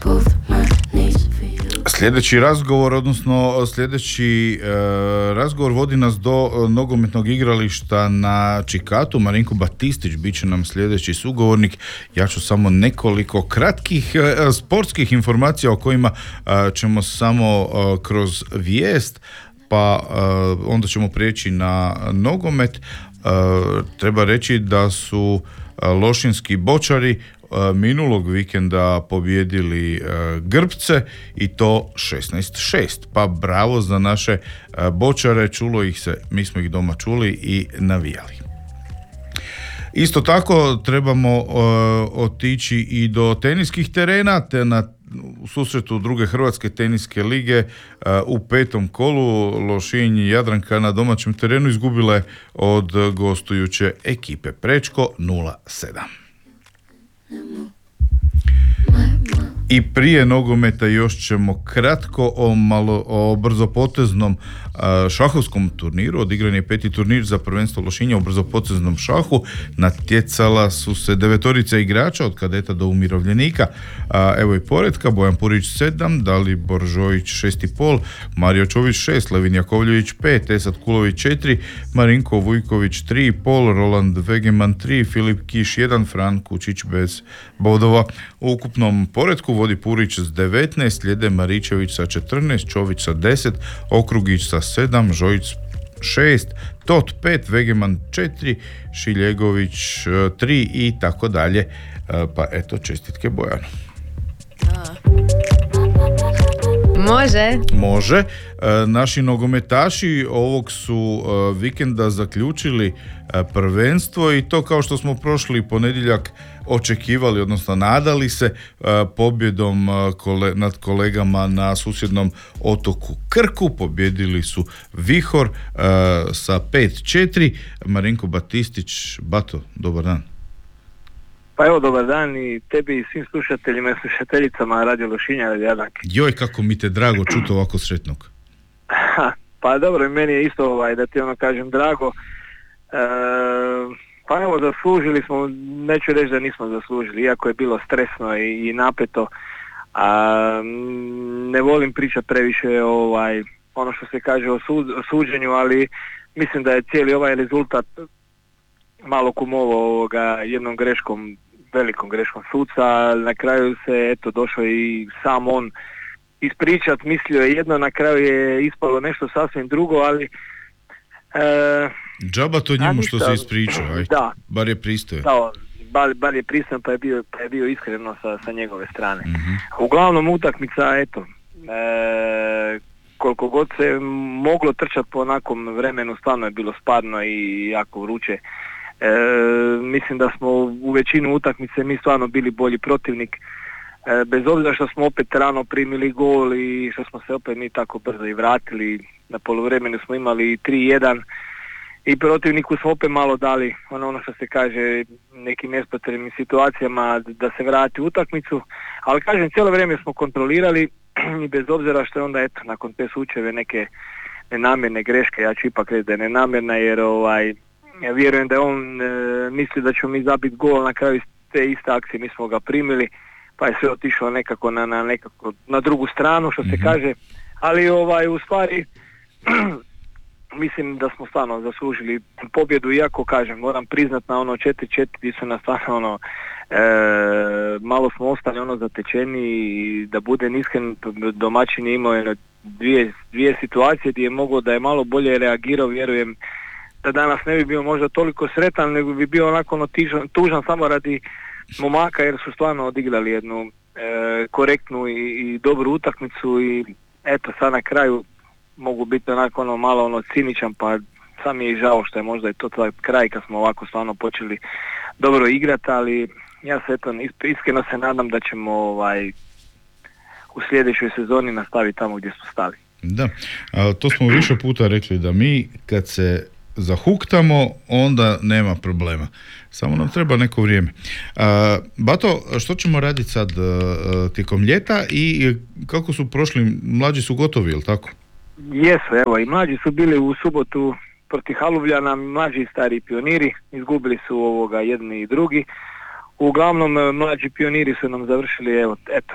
Sljedeći razgovor, odnosno razgovor vodi nas do nogometnog igrališta na Čikatu. Marinko Batistić bit će nam sljedeći sugovornik. Ja ću samo nekoliko kratkih sportskih informacija o kojima ćemo samo kroz vijest, pa onda ćemo prijeći na nogomet. Treba reći da su lošinski bočari minulog vikenda pobijedili Grbce i to 16-6. Pa bravo za naše bočare, čulo ih se, mi smo ih doma čuli i navijali. Isto tako trebamo otići i do teniskih terena, te u susretu druge Hrvatske teniske lige u 5. kolu Lošinj i Jadranka na domaćem terenu izgubila je od gostujuće ekipe Prečko 0-7. I prije nogometa još ćemo kratko o brzopoteznom šahovskom turniru. Odigran je 5. turnir za prvenstvo Lošinja u brzopoteznom šahu. Natjecala su se 9 igrača od kadeta do umirovljenika. Evo i poretka: Bojan Purić 7, Dalibor Žojić 6,5, Mario Čović 6, Levin Jakovljević 5, Esad Kulović 4, Marinko Vujković 3,5, Roland Vegeman 3, Filip Kiš 1, Fran Kučić bez bodova. U ukupnom poretku vodi Purić s 19, slijede Maričević sa 14, Čović sa 10, Okrugić sa 7, Žojić 6, Tot 5, Vegeman 4, Šiljegović 3 i tako dalje. Pa eto, čestitke Bojanu. Može. Naši nogometaši ovog su vikenda zaključili prvenstvo i to, kao što smo prošli ponedjeljak očekivali, odnosno nadali se, pobjedom nad kolegama na susjednom otoku Krku. Pobjedili su Vihor sa 5-4. Marinko Batistić. Bato, dobar dan. Pa evo, dobar dan i tebi i svim slušateljima i slušateljicama Radio Lošinja, Radio Jadranke. Joj, kako mi te drago čuti ovako sretnog. Pa dobro, meni je isto da ti kažem drago. Pa evo, zaslužili smo, neću reći da nismo zaslužili, iako je bilo stresno i napeto. Ne volim pričati previše ono što se kaže o suđenju, ali mislim da je cijeli ovaj rezultat malo kumovao jednom greškom, velikom greškom suca. Na kraju se došao i sam on ispričat, mislio je jedno, na kraju je ispalo nešto sasvim drugo, ali džaba to njemu što se ispričao, da, bar je pristojan. Da, bar je pristojan, pa je bio iskreno sa njegove strane. Mm-hmm. Uglavnom utakmica, koliko god se moglo trčati po onakom vremenu, stvarno je bilo spadno i jako vruće. Mislim da smo u većinu utakmice mi stvarno bili bolji protivnik, bez obzira što smo opet rano primili gol i što smo se opet mi tako brzo i vratili. Na poluvremenu smo imali 3-1 i protivniku smo opet malo dali ono što se kaže nekim nespotrebnim situacijama da se vrati u utakmicu, ali kažem, cijelo vrijeme smo kontrolirali i bez obzira što je onda nakon te slučajeve neke nenamjerne greške, ja ću ipak reći da je nenamjerna, jer ja vjerujem da je on misli da ćemo mi zabiti gol, na kraju te iste akcije mi smo ga primili, pa je sve otišlo nekako na drugu stranu, što se kaže, ali u stvari mislim da smo stvarno zaslužili pobjedu, iako kažem, moram priznat na 4-4 gdje su nas stvarno malo smo ostali zatečeni i da budem iskren, domaćin je imao dvije situacije gdje je mogao da je malo bolje reagirao, vjerujem da danas ne bi bio možda toliko sretan, nego bi bio onako tužan samo radi momaka, jer su stvarno odigrali jednu korektnu i dobru utakmicu i sad na kraju mogu biti onako malo ciničan, pa sam mi je žao što je možda i to taj kraj kad smo ovako stvarno počeli dobro igrati, ali ja se iskreno se nadam da ćemo u sljedećoj sezoni nastaviti tamo gdje smo stali. Da, to smo više puta rekli da mi kad se zahuktamo onda nema problema, samo nam treba neko vrijeme. Bato, što ćemo raditi sad tijekom ljeta i kako su prošli, mlađi su gotovi, jel tako? Jesu, evo, i mlađi su bili u subotu protiv Haluvljana, mlađi i stari pioniri, izgubili su jedni i drugi. Uglavnom, mlađi pioniri su nam završili,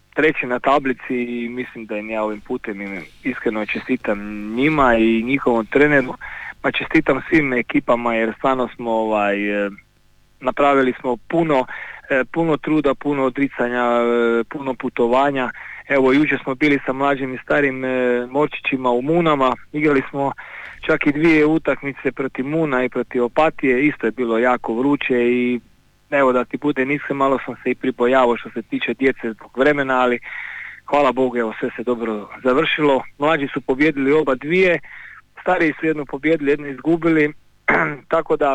treći na tablici i mislim da im ja ovim putem im iskreno čestitam njima i njihovom treneru, pa čestitam svim ekipama jer stvarno smo napravili smo puno truda, puno odricanja, puno putovanja. Evo, jučer smo bili sa mlađim i starim morčićima u Munama, igrali smo čak i 2 utakmice protiv Muna i protiv Opatije, isto je bilo jako vruće i evo da ti bude niske, malo sam se i pribojavao što se tiče djece zbog vremena, ali hvala Bogu, evo sve se dobro završilo. Mlađi su pobjedili oba 2, stariji su jednu pobjedili, jednu izgubili, tako da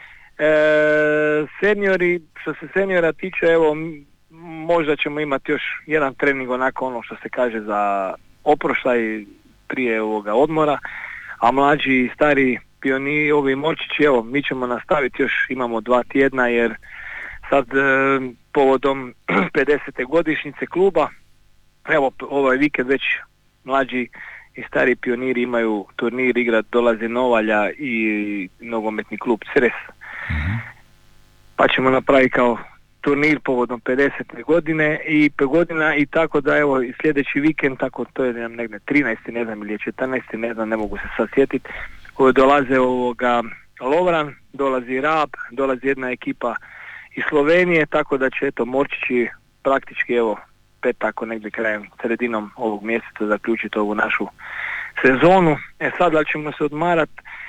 seniori, što se seniora tiče, evo možda ćemo imati još jedan trening onako ono što se kaže za oproštaj prije ovoga odmora, a mlađi i stari pioniri, ovi morčići, evo mi ćemo nastaviti još, imamo 2 tjedna jer sad povodom 50. godišnjice kluba, evo ovaj vikend već mlađi i stari pioniri imaju turnir igrat, dolazi Novalja i nogometni klub Cres. Pa ćemo napraviti kao turnir povodom 50. godine i 5 godina i tako da evo i sljedeći vikend, tako to je negdje 13. ne znam ili je 14. ne znam, ne mogu se sad sjetiti, koji dolaze Lovran, dolazi Rab, dolazi jedna ekipa iz Slovenije, tako da će eto morčići praktički evo tako negdje krajem, sredinom ovog mjeseca zaključiti ovu našu sezonu. Sad da ćemo se odmarat,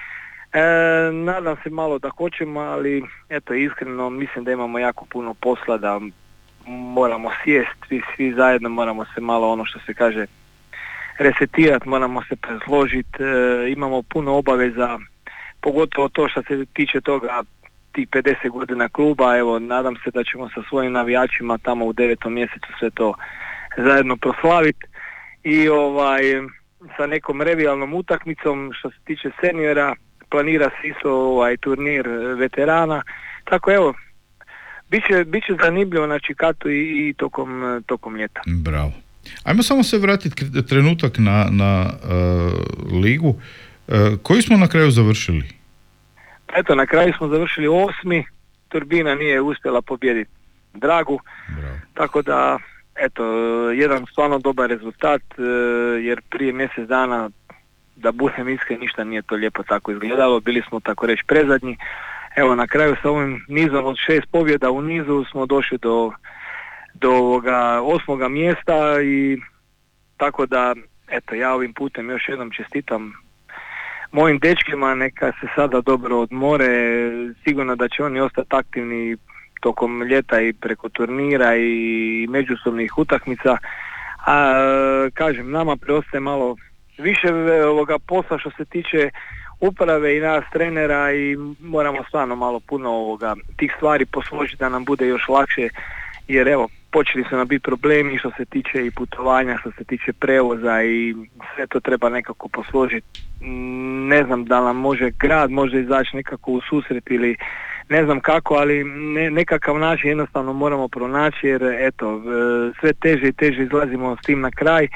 nadam se malo da hoćemo, ali eto iskreno mislim da imamo jako puno posla, da moramo sjesti, svi zajedno moramo se malo ono što se kaže resetirati, moramo se presložiti, imamo puno obaveza, pogotovo to što se tiče toga tih 50 godina kluba, evo nadam se da ćemo sa svojim navijačima tamo u 9. mjesecu sve to zajedno proslaviti i sa nekom revijalnom utakmicom što se tiče seniora, planira se isto turnir veterana, tako evo, bit će zanimljivo na Čikatu i tokom ljeta. Bravo. Ajmo samo se vratiti trenutak na ligu. Koji smo na kraju završili? Eto, na kraju smo završili 8. Turbina nije uspjela pobijediti Dragu. Bravo. Tako da, eto, jedan stvarno dobar rezultat, jer prije mjesec dana, da budem iskren, ništa nije to lijepo tako izgledalo, bili smo tako reći prezadnji. Evo, na kraju sa ovim nizom od 6 pobjeda u nizu smo došli do ovoga 8. mjesta i tako da, eto, ja ovim putem još jednom čestitam mojim dečkima, neka se sada dobro odmore, sigurno da će oni ostati aktivni tokom ljeta i preko turnira i međusobnih utakmica, a kažem, nama preostaje malo više ovoga posla što se tiče uprave i nas trenera i moramo stvarno malo puno tih stvari posložiti da nam bude još lakše, jer evo, počeli su nam biti problemi što se tiče i putovanja, što se tiče prevoza i sve to treba nekako posložiti. Ne znam da nam može grad može izaći nekako u susret ili ne znam kako, ali nekakav način jednostavno moramo pronaći jer eto, sve teže i teže izlazimo s tim na kraj.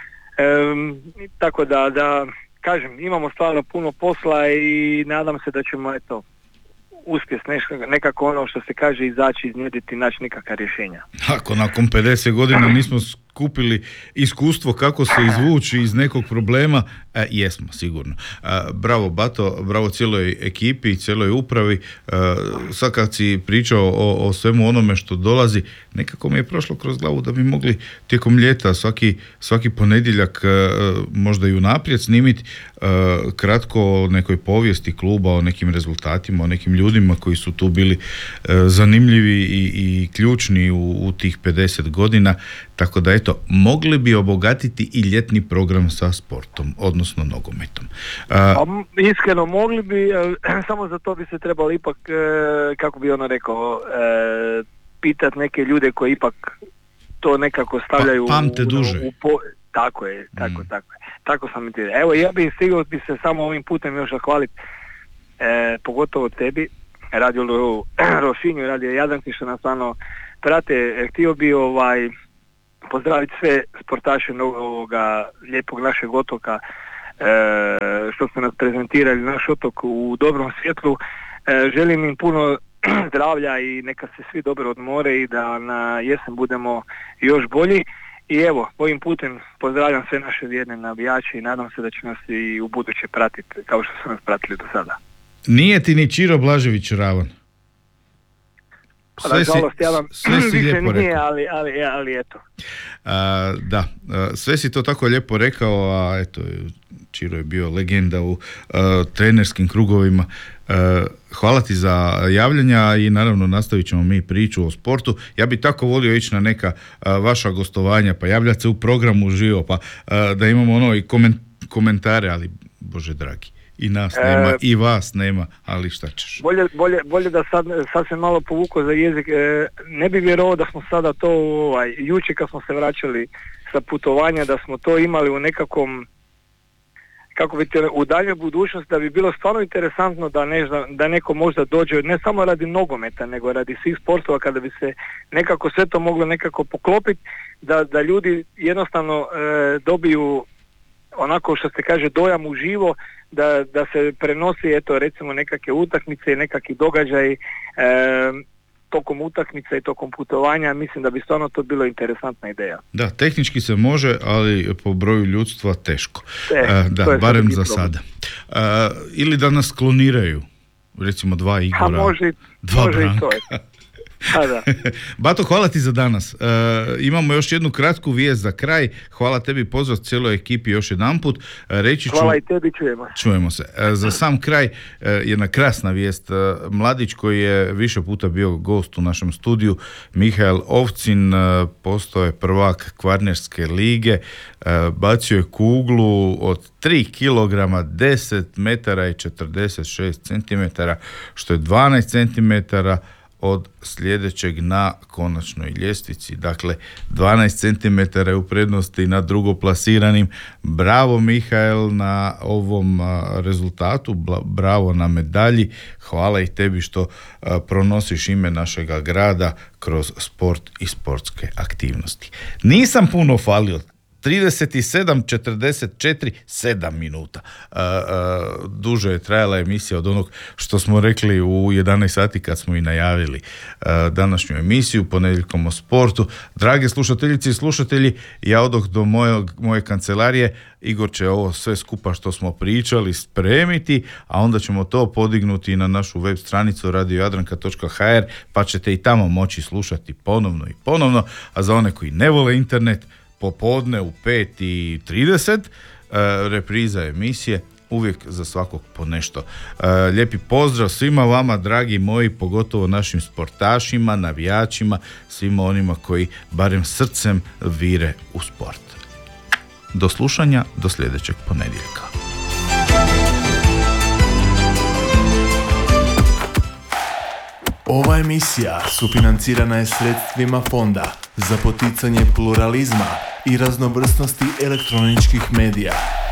Tako da kažem, imamo stvarno puno posla i nadam se da ćemo eto uspjeti nekako ono što se kaže izaći, iznjediti, naći nekakva rješenja. Ako nakon 50 godina nismo skupili iskustvo kako se izvući iz nekog problema, jesmo sigurno. Bravo Bato, bravo cijeloj ekipi i cijeloj upravi. Sad kad si pričao o svemu onome što dolazi, nekako mi je prošlo kroz glavu da bi mogli tijekom ljeta svaki ponedjeljak možda i unaprijed snimiti kratko o nekoj povijesti kluba, o nekim rezultatima, o nekim ljudima koji su tu bili zanimljivi i ključni u tih 50 godina, tako da eto, mogli bi obogatiti i ljetni program sa sportom, odnosno nogometom. Iskreno mogli bi, samo za to bi se trebalo ipak, kako bi ono rekao, pitati neke ljude koji ipak to nekako stavljaju pamte duže. Tako je. Tako sam ti. Evo, ja bih stigao bi se samo ovim putem još zahvaliti, pogotovo tebi, Radio Rošinju, Radio Jadranki što nas stvarno prate. Htio bi pozdraviti sve sportaše ovoga lijepog našeg otoka, što su nas prezentirali naš otok u dobrom svjetlu. Želim im puno zdravlja i neka se svi dobro odmore i da na jesen budemo još bolji. I evo, ovim putem pozdravljam sve naše vjerne navijače i nadam se da će nas i u buduće pratiti kao što su nas pratili do sada. Nije ti ni Čiro Blažević ravan. Nažalost, ja vam više lijepo nije, rekao. ali eto. Da, sve si to tako lijepo rekao, a eto, Čiro je bio legenda u trenerskim krugovima. Hvala ti za javljanja i naravno nastavit ćemo mi priču o sportu. Ja bi tako volio ići na neka vaša gostovanja, pa javljati se u programu uživo, pa da imamo i komentare, ali Bože dragi, i nas nema, i vas nema, ali šta ćeš. Bolje da sad se malo povukao za jezik. Ne bi vjerovao da smo sada to jučer kad smo se vraćali sa putovanja, da smo to imali u nekakvom, kako bi u daljnjoj budućnosti, da bi bilo stvarno interesantno da neko možda dođe, ne samo radi nogometa, nego radi svih sportova, kada bi se nekako sve to moglo nekako poklopiti, da ljudi jednostavno dobiju onako što se kaže dojam uživo, da se prenosi eto recimo nekakve utakmice i nekakvi događaji tokom utakmice i tokom putovanja. Mislim da bi stvarno to bilo interesantna ideja. Da, tehnički se može, ali po broju ljudstva teško. Da, barem za sada. Ili da nas kloniraju, recimo 2 Igora, može 2 Branka. I to je. Da. Bato, hvala ti za danas. Imamo još jednu kratku vijest za kraj. Hvala tebi, pozdrav cijeloj ekipi još jedanput. Hvala i tebi, čujemo se. Za sam kraj jedna krasna vijest. Mladić koji je više puta bio gost u našem studiju, Mihael Ovcin, postao je prvak Kvarnerske lige, bacio je kuglu od 3 kg 10 metara i 46 cm, što je 12 cm od sljedećeg na konačnoj ljestvici. Dakle, 12 cm je u prednosti na drugoplasiranim. Bravo Mihael na ovom rezultatu, bravo na medalji. Hvala i tebi što pronosiš ime našega grada kroz sport i sportske aktivnosti. Nisam puno falio. 37:44, 7 minuta. Duže je trajala emisija od onog što smo rekli u 11 sati kad smo i najavili današnju emisiju, ponedjeljkom o sportu. Drage slušateljice i slušatelji, ja odoh do moje kancelarije. Igor će ovo sve skupa što smo pričali spremiti, a onda ćemo to podignuti na našu web stranicu radiojadranka.hr, pa ćete i tamo moći slušati ponovno i ponovno, a za one koji ne vole internet, popodne u 5:30, repriza emisije, uvijek za svakog po nešto. Lijepi pozdrav svima vama, dragi moji, pogotovo našim sportašima, navijačima, svima onima koji barem srcem vire u sport. Do slušanja, do sljedećeg ponedjeljka. Ova emisija sufinancirana je sredstvima Fonda za poticanje pluralizma i raznovrsnosti elektroničkih medija.